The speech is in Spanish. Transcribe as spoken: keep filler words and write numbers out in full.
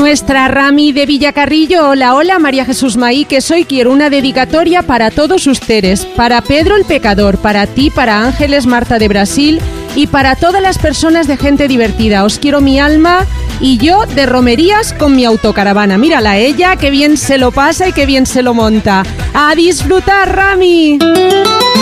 Nuestra Rami de Villacarrillo. Hola, hola, María Jesús Maí, que soy, quiero una dedicatoria para todos ustedes, para Pedro el Pecador, para ti, para Ángeles Marta de Brasil y para todas las personas de Gente Divertida. Os quiero mi alma y yo de romerías con mi autocaravana. Mírala, ella, que bien se lo pasa y que bien se lo monta. ¡A disfrutar, Rami!